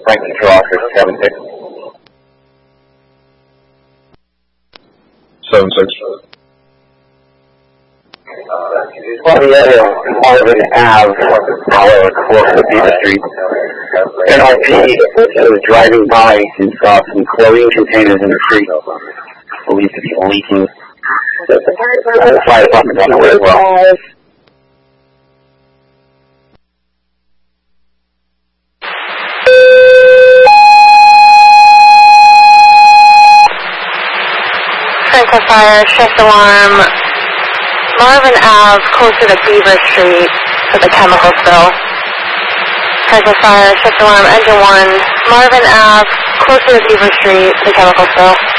Frank Control Officer 76. 76. Well, the other Marvin Ave, however, close to Beaver Street. NRP was driving by and saw some chlorine containers in the street, believed to be leaking. The fire department's on the way as well. Franklin Fire, shift alarm, Marvin Ave, closer to Beaver Street for the chemical spill. Franklin Fire, shift alarm, engine 1, Marvin Ave, closer to Beaver Street for the chemical spill.